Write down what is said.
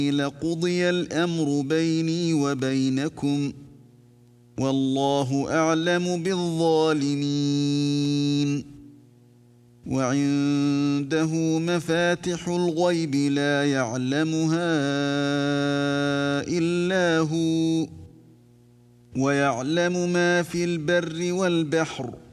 لقضي الأمر بيني وبينكم والله أعلم بالظالمين. وعنده مفاتح الغيب لا يعلمها إلا هو ويعلم ما في البر والبحر